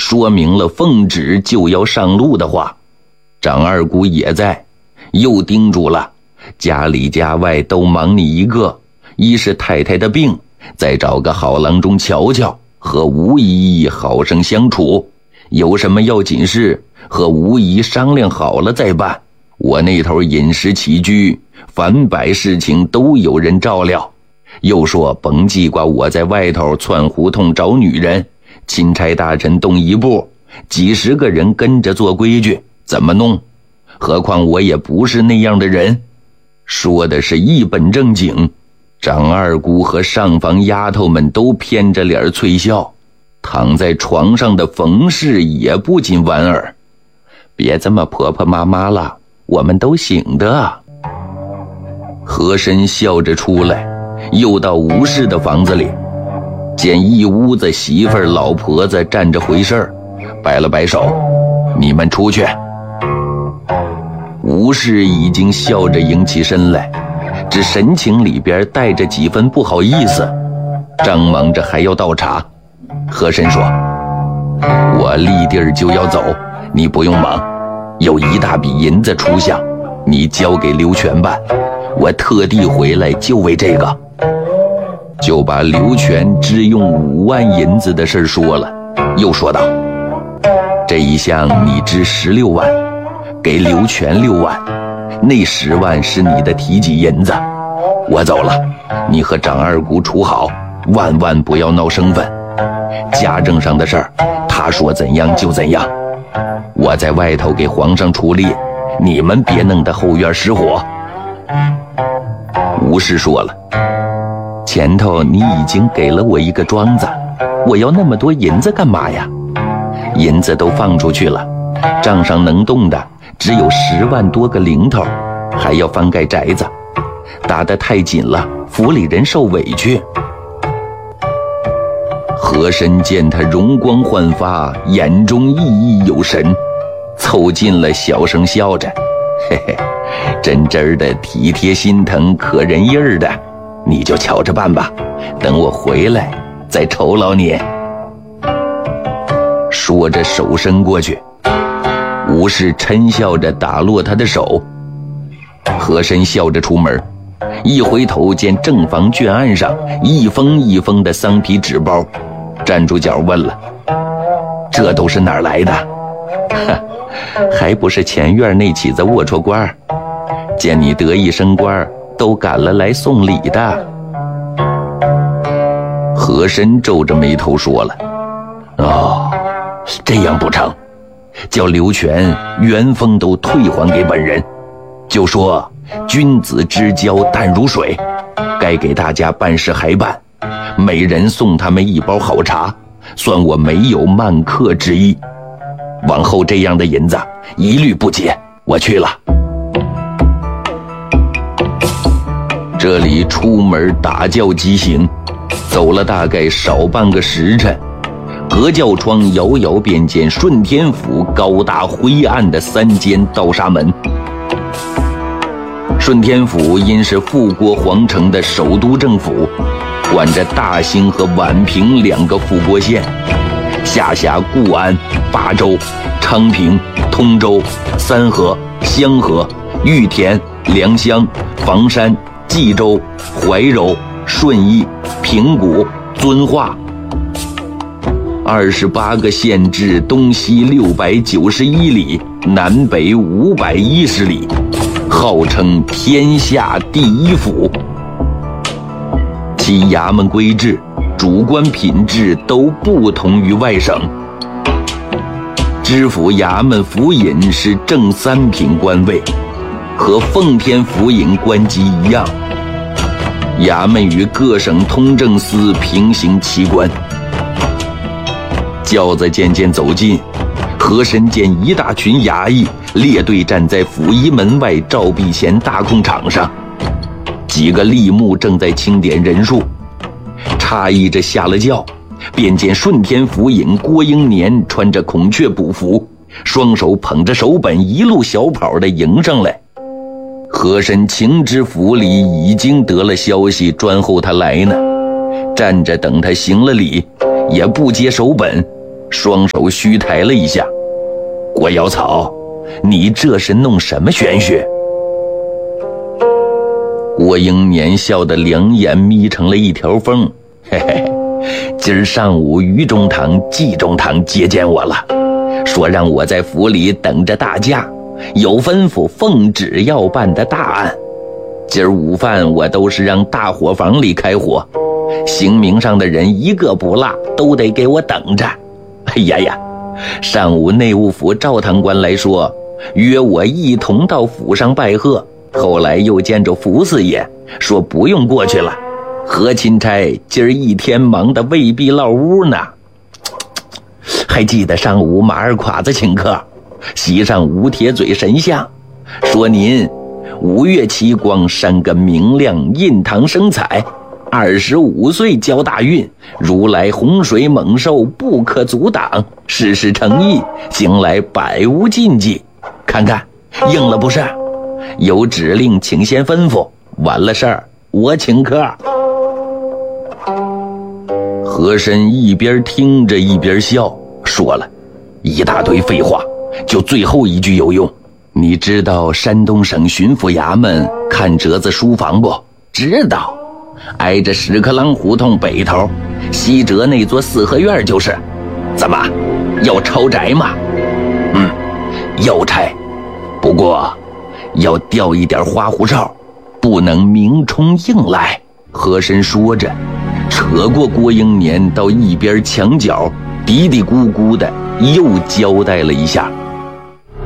说明了奉旨就要上路的话。张二姑也在，又叮嘱了，家里家外都忙你一个，一是太太的病，再找个好郎中瞧瞧，和吴姨好生相处，有什么要紧事和吴姨商量好了再办。我那头饮食起居凡百事情都有人照料。又说甭记挂我在外头窜胡同找女人，钦差大臣动一步，几十个人跟着做规矩，怎么弄？何况我也不是那样的人。说的是一本正经。张二姑和上房丫头们都偏着脸催笑，躺在床上的冯氏也不禁莞尔，别这么婆婆妈妈了，我们都醒的。和珅笑着出来，又到吴氏的房子里，见一屋子媳妇儿老婆子站着回事儿，摆了摆手，你们出去。吴氏已经笑着迎起身来，只神情里边带着几分不好意思，张忙着还要倒茶。和珅说，我立地儿就要走，你不用忙，有一大笔银子出项，你交给刘全办，我特地回来就为这个。就把刘全支用5万银子的事说了，又说道，这一项你支16万，给刘全6万，那10万是你的提己银子。我走了，你和张二姑处好，万万不要闹生分。家政上的事儿，他说怎样就怎样。我在外头给皇上出力，你们别弄得后院失火。吴氏说了，前头你已经给了我一个庄子，我要那么多银子干嘛呀？银子都放出去了，账上能动的只有10万多个零头，还要翻盖宅子，打得太紧了，府里人受委屈。和珅见他容光焕发，眼中熠熠有神，凑近了小声笑着，嘿嘿，真真的体贴心疼可人意儿的，你就瞧着办吧，等我回来再酬劳你。说着手伸过去，吴氏嗔笑着打落他的手。和珅笑着出门，一回头见正房卷案上一封一封的桑皮纸包，站住脚问了，这都是哪儿来的？还不是前院那起子龌龊官，见你得意升官，都赶了来送礼的。和珅皱着眉头说了，哦，这样不成，叫刘全原封都退还给本人，就说君子之交淡如水，该给大家办事还办，每人送他们一包好茶，算我没有慢客之意。往后这样的银子一律不结，我去了。这里出门打轿疾行，走了大概少半个时辰，隔轿窗遥遥便见顺天府高大灰暗的3间刀沙门。顺天府因是富国皇城的首都政府，管着大兴和宛平2个副国县，下辖固安、巴州、昌平、通州、三河、香河、玉田、良乡、房山、冀州、怀柔、顺义、平谷、遵化，28个县治，东西691里，南北510里，号称天下第一府。其衙门规制、主官品质都不同于外省。知府衙门府尹是正3品官位，和奉天府尹官级一样。衙门与各省通政司平行其官。轿子渐渐走近，和珅见一大群衙役列队站在府仪门外照壁前大空场上，几个吏目正在清点人数。诧异着下了轿，便见顺天府尹郭英年穿着孔雀补服，双手捧着手本，一路小跑地迎上来。和珅情知府里已经得了消息，专候他来呢，站着等他行了礼，也不接手本， 双手虚抬了一下。郭瑶草，你这是弄什么玄学？郭英年笑得两眼眯成了一条缝，嘿嘿，今儿上午于中堂、季中堂接见我了，说让我在府里等着大驾，有吩咐奉旨要办的大案。今儿午饭我都是让大伙房里开火，刑名上的人一个不落，都得给我等着。哎呀呀，上午内务府赵堂官来说，约我一同到府上拜贺，后来又见着福四爷，说不用过去了。何钦差今儿一天忙得未必落屋呢。还记得上午马二侉子请客，席上吴铁嘴神像，说您5月7光，山根明亮，印堂生彩，25岁交大运，如来洪水猛兽不可阻挡，事事诚意，行来百无禁忌。看看应了不是？有指令请先吩咐，完了事儿我请客。和珅一边听着一边笑，说了一大堆废话，就最后一句有用。你知道山东省巡抚衙门看折子书房不？知道，挨着屎壳郎胡同北头西折那座四合院就是。怎么要抄宅吗？要拆，不过要调一点花胡哨，不能明冲硬来。和珅说着，扯过郭英年到一边墙角，嘀嘀咕咕的又交代了一下。